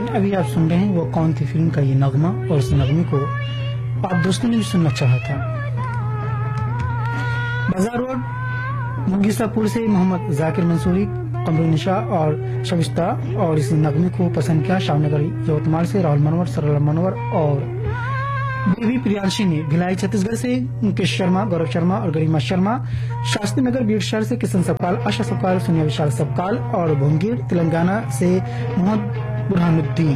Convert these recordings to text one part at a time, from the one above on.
अभी आप सुन रहे हैं वो कौन थी फिल्म का ये नगमा, और इस नगमे को आप दोस्तों ने भी सुनना चाहा था। बाजार रोड मुंगीसापुर से मोहम्मद जाकिर मंसूरी, कमरुनिशा और शविस्ता और इस नगमे को पसंद किया। शाहनगर यवतमाल से राहुल मनोवर, सरला मनोवर और बेबी प्रियांशी ने। भिलाई छत्तीसगढ़ से मुकेश शर्मा, गौरव शर्मा और गरिमा शर्मा। शास्त्री नगर बीड़ शहर से किशन सबकाल, आशा सबकाल, सोनिया विशाल सबकाल और भोंगीर तेलंगाना से मोहम्मद बुरहानुद्दीन।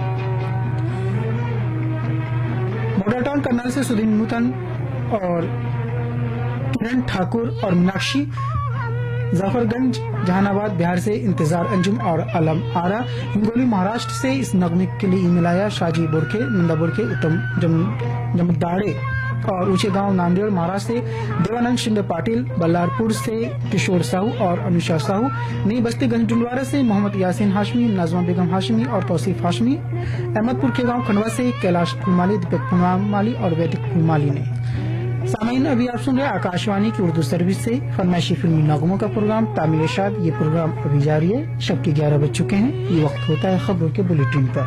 बॉर्डर टाउन करनाल से सुदीन नूतन और किरण ठाकुर और मीनाक्षी। जाफरगंज जहानाबाद बिहार से इंतजार अंजुम और अलम आरा। हिंगोली महाराष्ट्र से इस नगमे के लिए ईमेल आया शाजी बोरखे, नंदा बोरखे, उत्तम जमदाड़े और ऊंचे गांव नांदेड़ महाराष्ट्र से देवानंद शिंदे पाटिल। बल्लारपुर से किशोर साहू और अनुषा साहू। नई बस्ती गंज डुंडवारा से मोहम्मद यासीन हाशमी, नाजमा बेगम हाशमी और तौसीफ हाशमी। अहमदपुर के गांव खंडवा से कैलाश फुलमाली, दीपक फुलमाली और वैदिक फुलमाली ने। सामाइन अभी आप सुन रहे आकाशवाणी की उर्दू सर्विस से फरमाइशी फिल्मी नगमों का प्रोग्राम तामीर शाद। ये प्रोग्राम अभी जारी है। शब के 11 बज चुके हैं। ये वक्त होता है खबरों के बुलेटिन का।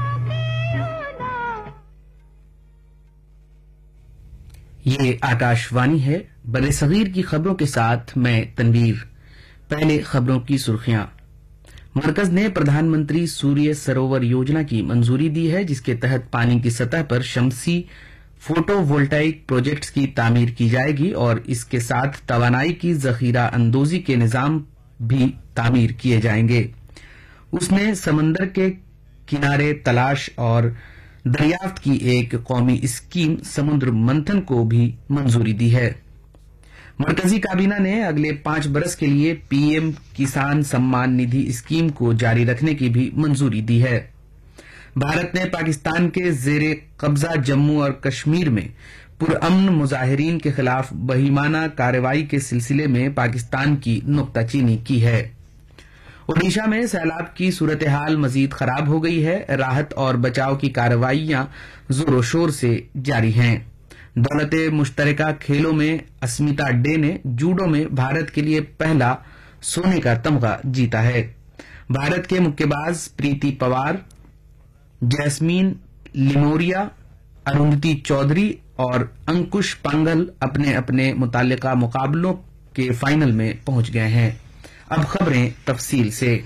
ये आकाशवाणी है। बड़े सगीर की खबरों के साथ मैं तनवीर। पहले खबरों की सुर्खियां। मरकज ने प्रधानमंत्री सूर्य सरोवर योजना की मंजूरी दी है, जिसके तहत पानी की सतह पर शमसी फोटोवोल्टाइक प्रोजेक्ट्स की तामीर की जाएगी और इसके साथ तवानाई की जखीरा अंदोजी के निजाम भी तामीर किए जाएंगे। उसने समंदर के किनारे तलाश और दरियाफ्त की एक कौमी स्कीम समुद्र मंथन को भी मंजूरी दी है। मरकजी काबीना ने अगले 5 बरस के लिए पीएम किसान सम्मान निधि स्कीम को जारी रखने की भी मंजूरी दी है। भारत ने पाकिस्तान के जेरे कब्जा जम्मू और कश्मीर में पुरअमन मुजाहिरीन के खिलाफ बहिमाना कार्रवाई के सिलसिले में पाकिस्तान की नुक्ताचीनी की है। ओडिशा में सैलाब की सूरत हाल मजीद खराब हो गई है। राहत और बचाव की कार्रवाइयां जोरों शोर से जारी हैं। दौलते मुश्तरका खेलों में अस्मिता डे ने जूडो में भारत के लिए पहला सोने का तमगा जीता है। भारत के मुक्केबाज प्रीति पवार, जैस्मीन लिमोरिया, अरुंधति चौधरी और अंकुश पांगल अपने अपने मुताल्लिका मुकाबलों के फाइनल में पहुंच गए हैं। अब खबरें तफसील से।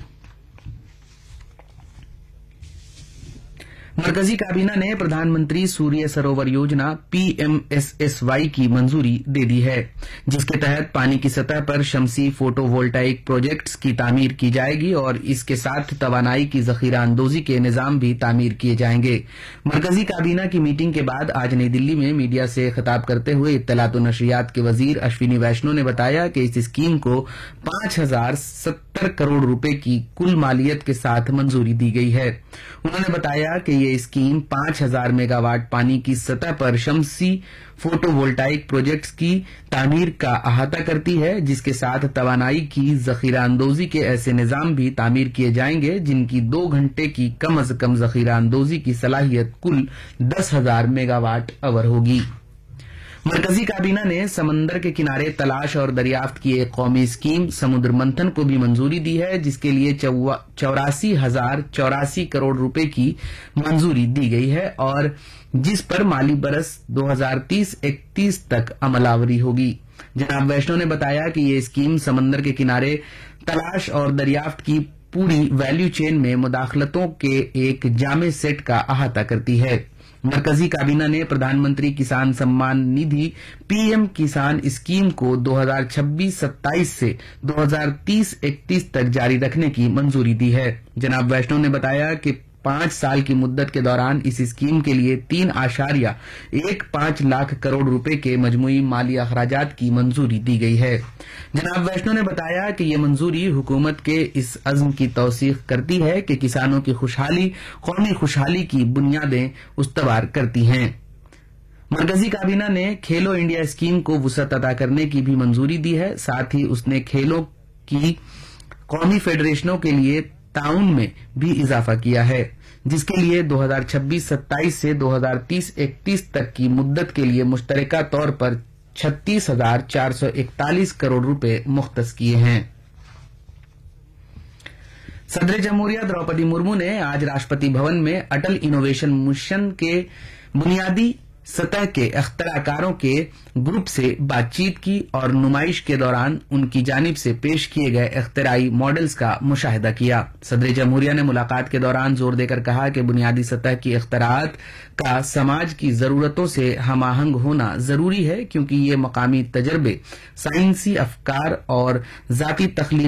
मरकजी काबीना ने प्रधानमंत्री सूर्य सरोवर योजना पीएमएसएसवाई की मंजूरी दे दी है, जिसके तहत पानी की सतह पर शमसी फोटोवोल्टाइक प्रोजेक्ट्स की तामीर की जाएगी और इसके साथ तवानाई की जखीरा अंदोजी के निजाम भी तामीर किए जाएंगे। मरकजी काबीना की मीटिंग के बाद आज नई दिल्ली में मीडिया से खिताब करते हुए इत्तलात व नशरियात के वजीर अश्विनी वैष्णव ने बताया कि इस स्कीम को 5070 करोड़ रुपए की कुल मालियत के साथ मंजूरी दी गई है। उन्होंने बताया कि ये स्कीम 5000 मेगावाट पानी की सतह पर शमसी फोटोवोल्टाइक प्रोजेक्ट्स की तामीर का अहाता करती है, जिसके साथ तवानाई की जखीरा अंदोजी के ऐसे निजाम भी तामीर किए जाएंगे जिनकी 2 घंटे की कम अज कम जखीरा अंदोजी की सलाहियत कुल 10,000 मेगावाट आवर होगी। मरकजी काबीना ने समंदर के किनारे तलाश और दरियाफ्त की एक कौमी स्कीम समुद्र मंथन को भी मंजूरी दी है, जिसके लिए 84,084 करोड़ रुपए की मंजूरी दी गई है और जिस पर माली बरस 2030-31 तक अमलावरी होगी। जनाब वैष्णव ने बताया कि ये स्कीम समंदर के किनारे तलाश और दरियाफ्त की पूरी वैल्यू चेन में मुदाखलतों के एक जामे सेट का अहाता करती है। मरकजी काबीना ने प्रधानमंत्री किसान सम्मान निधि पीएम किसान स्कीम को 2026-27 से 2030-31 तक जारी रखने की मंजूरी दी है। जनाब वैष्णव ने बताया कि 5 साल की मुद्दत के दौरान इस स्कीम के लिए 3.15 लाख करोड़ रुपए के मजमूई माली अखराजात की मंजूरी दी गई है। जनाब वैष्णव ने बताया कि ये मंजूरी हुकूमत के इस अज़्म की तौसीक करती है कि किसानों की खुशहाली कौमी खुशहाली की बुनियादें उस्तवार करती हैं। मरकजी काबीना ने खेलो इंडिया स्कीम को वुसअत अता करने की भी मंजूरी दी है। साथ ही उसने खेलों की कौमी फेडरेशनों के लिए ताउन में भी इजाफा किया है, जिसके लिए 2026-27 से 2030-31 तक की मुद्दत के लिए मुश्तरका तौर पर 36,441 करोड़ रुपए मुख्तस किए हैं। सदर जमहूरिया द्रौपदी मुर्मू ने आज राष्ट्रपति भवन में अटल इनोवेशन मिशन के बुनियादी सतह के अख्तराकारों के ग्रुप से बातचीत की और नुमाइश के दौरान उनकी जानिब से पेश किए गए अख्तराई मॉडल्स का मुशाहिदा किया। सदर जमहूरिया ने मुलाकात के दौरान जोर देकर कहा कि बुनियादी सतह की अख्तरात का समाज की जरूरतों से हमाहंग होना जरूरी है, क्योंकि ये मकामी तजर्बे, साइंसी अफकार और जाती तख्लीक